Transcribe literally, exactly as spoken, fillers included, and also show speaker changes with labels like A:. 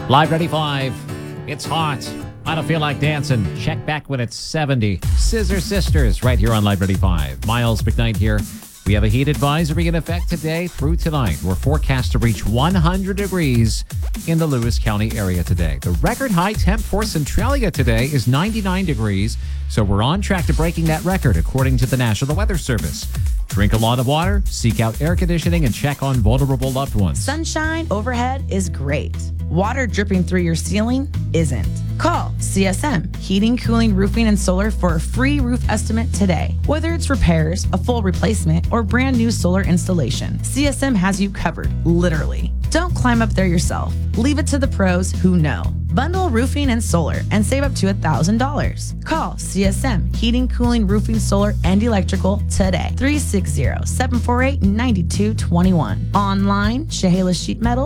A: Live Ready five. It's hot. I don't feel like dancing. Check back when it's seventy. Scissor Sisters right here on Live Ready five. Miles McKnight here. We have a heat advisory in effect today through tonight. We're forecast to reach one hundred degrees in the Lewis County area today. The record high temp for Centralia today is ninety-nine degrees, so we're on track to breaking that record according to the National Weather Service. Drink a lot of water, seek out air conditioning, and check on vulnerable loved ones.
B: Sunshine overhead is great. Water dripping through your ceiling isn't. Call C S M Heating, Cooling, Roofing, and Solar for a free roof estimate today. Whether it's repairs, a full replacement, or brand new solar installation, C S M has you covered, literally. Don't climb up there yourself. Leave it to the pros who know. Bundle roofing and solar and save up to one thousand dollars. Call C S M Heating, Cooling, Roofing, Solar, and Electrical today. three six zero, seven four eight, nine two two one. Online, Chehalis Sheet Metal.